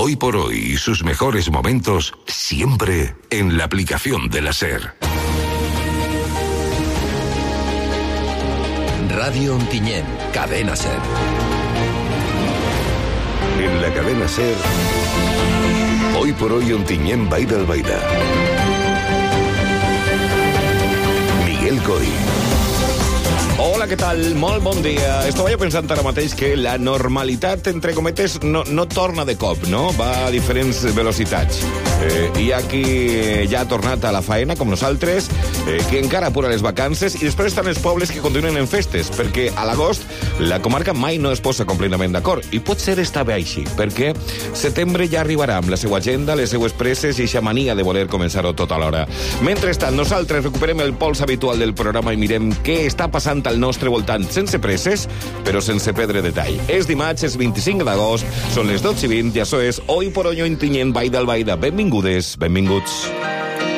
Hoy por hoy y sus mejores momentos siempre en la aplicación de la SER. Radio Ontinyent, Cadena SER. En la cadena SER, Hoy por hoy Ontinyent Baida Albaida. Miguel Coy. Hola, què tal? Molt bon dia. Estava jo pensant ara mateix que la normalitat, entre cometes, no torna de cop, no? Va a diferents velocitats. Hi ha qui ja ha tornat a la faena, com nosaltres, que encara apura les vacances, i després estan els pobles que continuen en festes, perquè a l'agost la comarca mai no es posa completament d'acord, i potser està bé així, perquè setembre ja arribarà amb la seva agenda, les seues presses i eixa mania de voler començar-ho tot alhora. Mentrestant, nosaltres recuperem el pols habitual del programa i mirem què està passant al nostre voltant, sense presses, però sense perdre detall. És dimarts, és 25 d'agost, són les 12:20, i això és Hoy por Hoy Ontinyent Baida Albaida. Benvingudes, benvinguts.